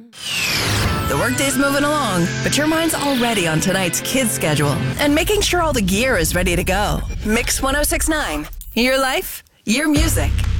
The workday's moving along, but your mind's already on tonight's kids' schedule and making sure all the gear is ready to go. Mix 1069. Your life, your music.